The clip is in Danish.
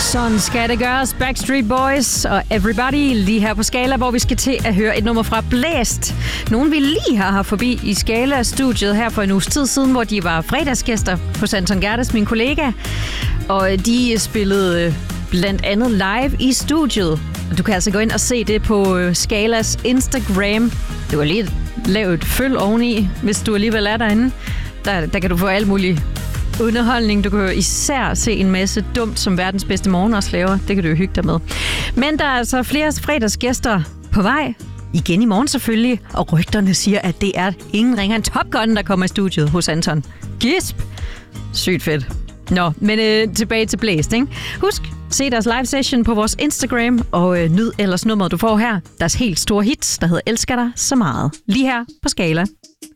Sådan skal det gøres. Backstreet Boys og Everybody lige her på Skala, hvor vi skal til at høre et nummer fra Blæst. Nogen vi lige har haft forbi i Skala-studiet her for en uges tid siden, hvor de var fredagsgæster hos Anton Gerdes, min kollega. Og de spillede blandt andet live i studiet. Du kan altså gå ind og se det på Skalas Instagram. Du kan lige lave et følg oveni, hvis du alligevel er derinde. Der kan du få alt muligt underholdning. Du kan jo især se en masse dumt, som verdens bedste morgen også laver. Det kan du jo hygge dig med. Men der er altså flere fredagsgæster på vej. Igen i morgen selvfølgelig. Og rygterne siger, at det er ingen ringer end Top Gun, der kommer i studiet hos Anton. Gisp! Sygt fedt. Nå, men tilbage til Blæst, ikke? Husk, se deres live session på vores Instagram, og nyd ellers nummeret, du får her. Deres helt store hits, der hedder Elsker dig så meget. Lige her på Skala.